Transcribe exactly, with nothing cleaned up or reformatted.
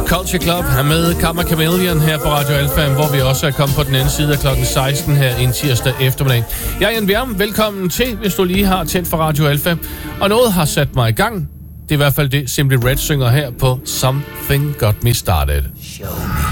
Culture Club er med Karma Chameleon her på Radio Alfa, hvor vi også er kommet på den anden side af klokken seksten her en tirsdag eftermiddag. Jeg er Jan Bjerm. Velkommen til, hvis du lige har tændt for Radio Alfa. Og noget har sat mig i gang. Det er i hvert fald det, Simply Red synger her på Something Got Me Started. Show me.